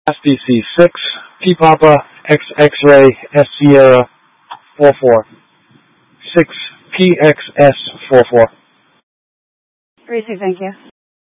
SDC 6, P Papa, X X-ray, S Sierra, 44. 6, PXS 44. Receive, thank you.